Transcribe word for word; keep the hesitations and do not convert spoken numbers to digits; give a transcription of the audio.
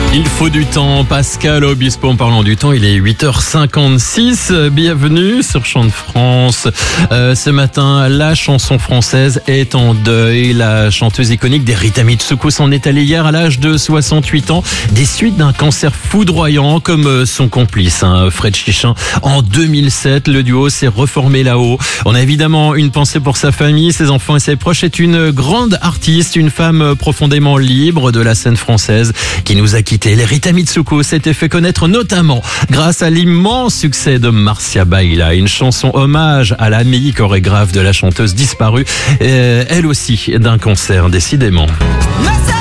Il faut du temps, Pascal Obispo. En parlant du temps, il est huit heures cinquante-six. Bienvenue sur Chant de France. Euh, ce matin, la chanson française est en deuil. La chanteuse iconique des Rita Mitsouko s'en est allée hier à l'âge de soixante-huit ans, des suites d'un cancer foudroyant comme son complice, hein, Fred Chichin. En deux mille sept, le duo s'est reformé là-haut. On a évidemment une pensée pour sa famille, ses enfants et ses proches. C'est une grande artiste, une femme profondément libre de la scène française qui nous a quittés. Les Rita Mitsouko s'était fait connaître notamment grâce à l'immense succès de Marcia Baila, une chanson hommage à l'amie chorégraphe de la chanteuse disparue, euh, elle aussi d'un cancer décidément.